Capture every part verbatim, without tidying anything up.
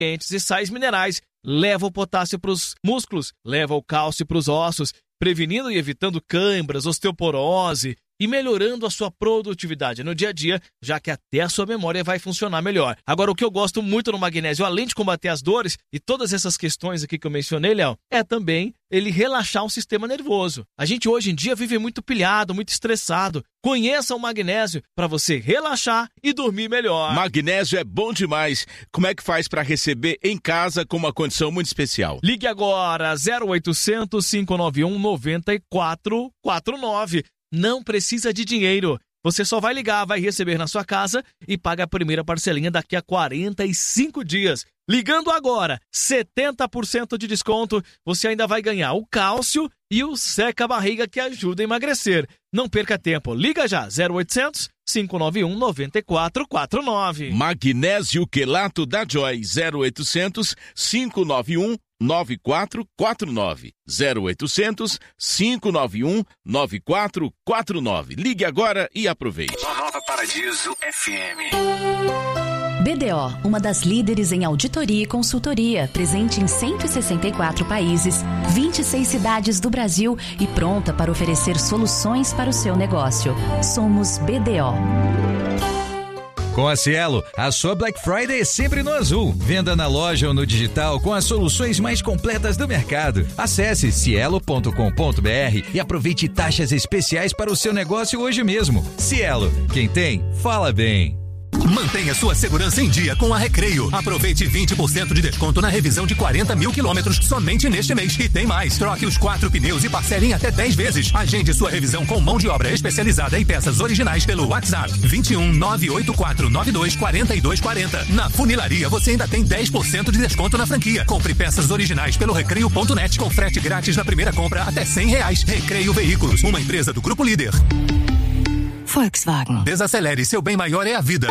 nutrientes e sais minerais, leva o potássio para os músculos, leva o cálcio para os ossos, prevenindo e evitando câimbras, osteoporose e melhorando a sua produtividade no dia a dia, já que até a sua memória vai funcionar melhor. Agora, o que eu gosto muito no magnésio, além de combater as dores e todas essas questões aqui que eu mencionei, Léo, é também ele relaxar o sistema nervoso. A gente hoje em dia vive muito pilhado, muito estressado. Conheça o magnésio para você relaxar e dormir melhor. Magnésio é bom demais. Como é que faz para receber em casa com uma condição muito especial? Ligue agora, zero oitocentos, cinco nove um, nove quatro quatro nove. Não precisa de dinheiro. Você só vai ligar, vai receber na sua casa e paga a primeira parcelinha daqui a quarenta e cinco dias. Ligando agora, setenta por cento de desconto, você ainda vai ganhar o cálcio e o seca-barriga que ajuda a emagrecer. Não perca tempo, liga já, zero oitocentos, cinco nove um, nove quatro quatro nove. Magnésio quelato da Joy, zero oitocentos, cinco nove um, nove quatro quatro nove. zero oitocentos, cinco nove um, nove quatro quatro nove. Ligue agora e aproveite. Nova Paradiso F M. B D O, uma das líderes em auditoria e consultoria, presente em cento e sessenta e quatro países, vinte e seis cidades do Brasil e pronta para oferecer soluções para o seu negócio. Somos B D O. Com a Cielo, a sua Black Friday é sempre no azul. Venda na loja ou no digital com as soluções mais completas do mercado. Acesse cielo ponto com ponto b r e aproveite taxas especiais para o seu negócio hoje mesmo. Cielo, quem tem, fala bem. Mantenha sua segurança em dia com a Recreio. Aproveite vinte por cento de desconto na revisão de quarenta mil quilômetros somente neste mês. E tem mais. Troque os quatro pneus e parcele em até dez vezes. Agende sua revisão com mão de obra especializada e peças originais pelo WhatsApp vinte e um, nove oito quatro nove dois, quatro dois quatro zero. Na Funilaria você ainda tem dez por cento de desconto na franquia. Compre peças originais pelo recreio ponto net com frete grátis na primeira compra até cem reais. Recreio Veículos, uma empresa do Grupo Líder. Volkswagen. Desacelere, seu bem maior é a vida.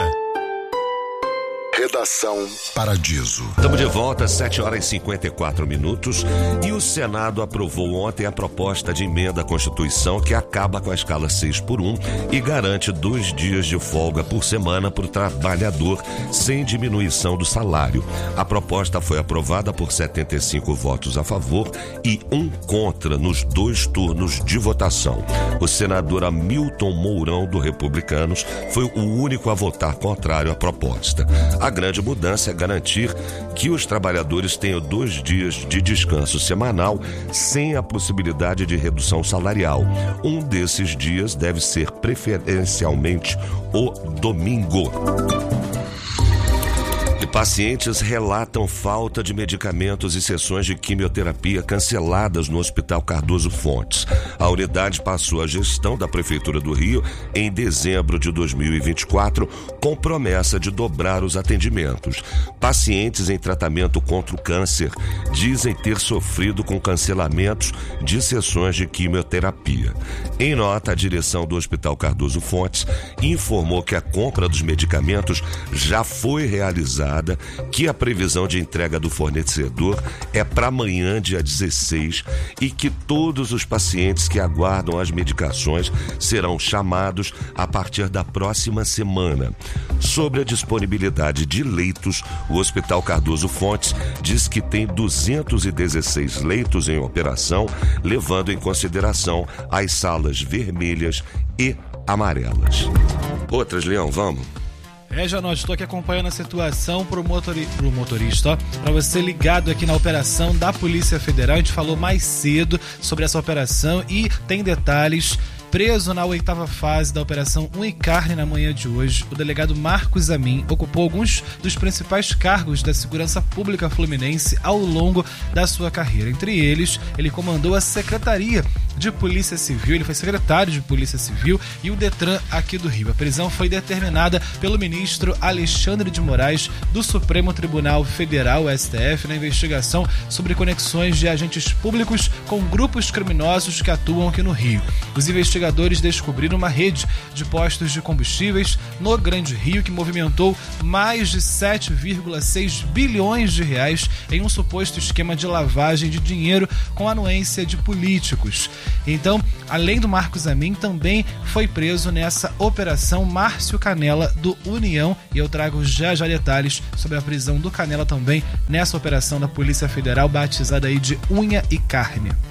Redação Paradiso. Estamos de volta às sete horas e cinquenta e quatro minutos e o Senado aprovou ontem a proposta de emenda à Constituição que acaba com a escala seis por um e garante dois dias de folga por semana para o trabalhador sem diminuição do salário. A proposta foi aprovada por setenta e cinco votos a favor e um contra nos dois turnos de votação. O senador Hamilton Mourão, do Republicanos, foi o único a votar contrário à proposta. A grande mudança é garantir que os trabalhadores tenham dois dias de descanso semanal sem a possibilidade de redução salarial. Um desses dias deve ser preferencialmente o domingo. E pacientes relatam falta de medicamentos e sessões de quimioterapia canceladas no Hospital Cardoso Fontes. A unidade passou a gestão da Prefeitura do Rio em dezembro de dois mil e vinte e quatro com promessa de dobrar os atendimentos. Pacientes em tratamento contra o câncer dizem ter sofrido com cancelamentos de sessões de quimioterapia. Em nota, a direção do Hospital Cardoso Fontes informou que a compra dos medicamentos já foi realizada, que a previsão de entrega do fornecedor é para amanhã, dia dezesseis, e que todos os pacientes que aguardam as medicações serão chamados a partir da próxima semana. Sobre a disponibilidade de leitos, o Hospital Cardoso Fontes diz que tem duzentos e dezesseis leitos em operação, levando em consideração as salas vermelhas e amarelas. Outras, Leão, vamos? É, Janot, estou aqui acompanhando a situação pro, motori... pro motorista, ó, para você ligado aqui na operação da Polícia Federal. A gente falou mais cedo sobre essa operação e tem detalhes. Preso na oitava fase da Operação Unicarne na manhã de hoje, o delegado Marcos Amin ocupou alguns dos principais cargos da segurança pública fluminense ao longo da sua carreira. Entre eles, ele comandou a Secretaria de Polícia Civil, ele foi secretário de Polícia Civil e o Detran aqui do Rio. A prisão foi determinada pelo ministro Alexandre de Moraes do Supremo Tribunal Federal, S T F, na investigação sobre conexões de agentes públicos com grupos criminosos que atuam aqui no Rio. Os investigadores Investigadores descobriram uma rede de postos de combustíveis no Grande Rio que movimentou mais de sete vírgula seis bilhões de reais em um suposto esquema de lavagem de dinheiro com anuência de políticos. Então, além do Marcos Amin, também foi preso nessa operação Márcio Canela do União, e eu trago já já detalhes sobre a prisão do Canela também nessa operação da Polícia Federal, batizada aí de Unha e Carne.